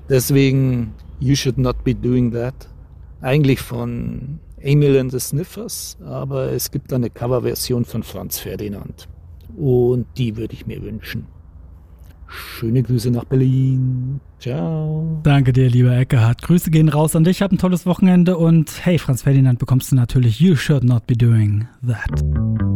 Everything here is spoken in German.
Deswegen You Should Not Be Doing That. Eigentlich von Emil and the Sniffers, aber es gibt eine Coverversion von Franz Ferdinand. Und die würde ich mir wünschen. Schöne Grüße nach Berlin. Ciao. Danke dir, lieber Eckehard. Grüße gehen raus an dich. Hab ein tolles Wochenende und hey, Franz Ferdinand bekommst du natürlich You Should Not Be Doing That.